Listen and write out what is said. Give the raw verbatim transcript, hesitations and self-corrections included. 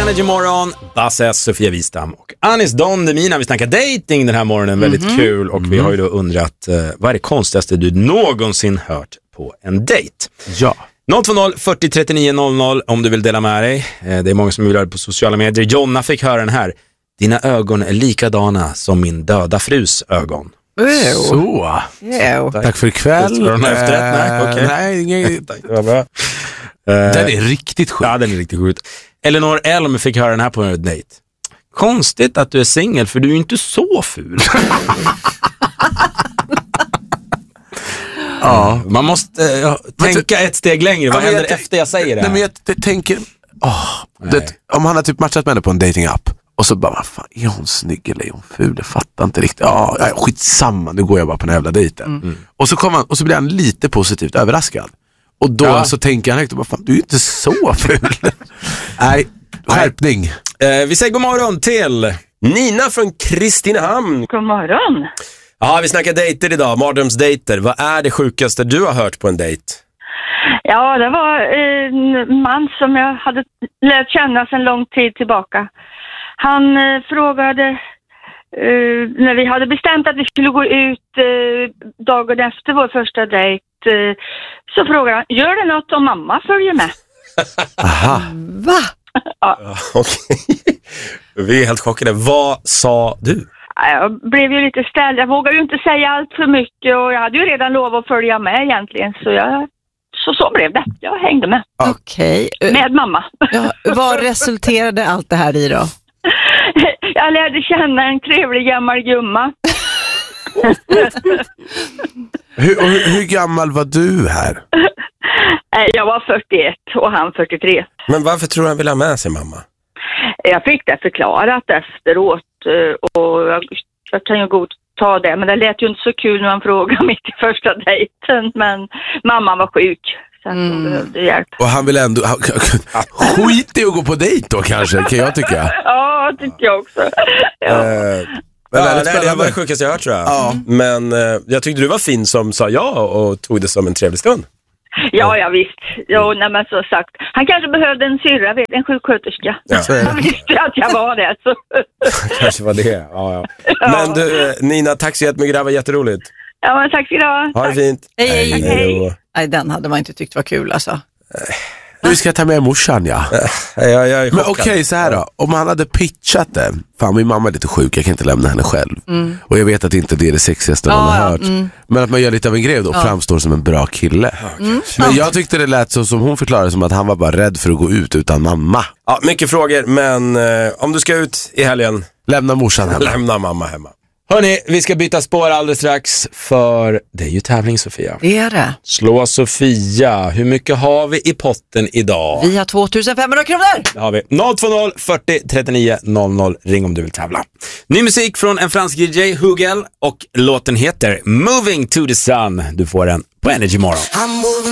Energy Morgon, Basse, Sofia Wistam och Anis Don Demina. Vi snackar dating den här morgonen, väldigt mm-hmm. kul. Och mm. vi har ju då undrat, uh, vad är det konstigaste du någonsin hört på en dejt? Ja. noll två noll fyrtio trettionio noll noll om du vill dela med dig. Uh, det är många som vill göra det på sociala medier. Jonna fick höra den här. Dina ögon är likadana som min döda frus ögon. Ew. Så. Ew. Tack för ikväll. Ska du ha efterrätt? Nej, okej. Okay. Nej, ingen... Tack, det var bra. Den är riktigt sjuk. Ja, den är riktigt sjuk. Eleanor Elm fick höra den här på en dejt. Konstigt att du är singel, för du är ju inte så ful. Ja, man måste uh, tänka du, ett steg längre. Vad händer jag, efter jag säger det här? Nej, men jag t- tänker... Oh, det, om han har typ matchat med henne på en dating-app och så bara, vad fan, är hon snygg eller är hon ful? Jag fattar inte riktigt. Ja, oh, skitsamma, nu går jag bara på den här jävla dejten. Mm. Och, så kommer han, och så blir han lite positivt överraskad. Och då ja. så tänker han högt, vad fan, du är ju inte så ful. Nej, skärpning. Eh, vi säger god morgon till Nina från Kristinehamn. God morgon. Ja, vi snackar dejter idag, mardrömsdejter. Vad är det sjukaste du har hört på en dejt? Ja, det var en man som jag hade lärt känna sedan lång tid tillbaka. Han eh, frågade, eh, när vi hade bestämt att vi skulle gå ut eh, dagen efter vår första dejt, eh, så frågade han, gör det något om mamma följer med? Aha. Va? Ja. Ja, okej. Vi är helt chockade. Vad sa du? Jag blev ju lite ställd. Jag vågade ju inte säga allt för mycket och jag hade ju redan lovat att följa med egentligen, så jag... Så så blev det. Jag hängde med. Okej. Okay. Med mamma. Ja, vad resulterade allt det här i då? Jag lärde känna en trevlig gammal gumma. hur, hur, hur gammal var du här? Jag var fyrtioett och han fyrtiotre. Men varför tror du han ville ha med sig mamma? Jag fick det förklarat efteråt och jag, jag kan ju godta ta det, men det lät ju inte så kul när han frågade mitt i första dejten, men mamman var sjuk så att hon mm. behövde hjälp. Och han ville ändå skit i att gå på dejt då kanske, kan jag tycka. Ja, tycker jag också. Ja. Uh, men ja, nej, det var det sjukaste jag hört, tror jag. Ja. Men uh, jag tyckte du var fin som sa ja och tog det som en trevlig stund. Ja, ja visst. Jo, nej, men så sagt. Han kanske behövde en syrra, en sjuksköterska. Ja. Han visste att jag var det. Så. Kanske var det, ja, ja. Ja. Men du, Nina, tack så jättemycket. Det var jätteroligt. Ja, men tack ska du ha. Ha det fint. Hej, hej. hej. hej. Nej, den hade man inte tyckt var kul, alltså. Du ska ta med morsan, ja. ja jag är men okej, okay, så här då. Om han hade pitchat det. Fan, min mamma är lite sjuk, jag kan inte lämna henne själv. Mm. Och jag vet att inte det är det sexigaste man ja, har hört. Mm. Men att man gör lite av en grej då, ja. framstår som en bra kille. Mm. Men jag tyckte det lät så som hon förklarade, som att han var bara rädd för att gå ut utan mamma. Ja, mycket frågor, men eh, om du ska ut i helgen, lämna morsan hemma. Lämna mamma hemma. Hörrni, vi ska byta spår alldeles strax, för det är ju tävling, Sofia. Det är det. Slå Sofia. Hur mycket har vi i potten idag? Vi har tvåtusenfemhundra kronor. Det har vi. noll två noll fyrtio trettionio noll noll. Ring om du vill tävla. Ny musik från en fransk D J, Hugel, och låten heter Moving to the Sun. Du får den på Energy Morgon.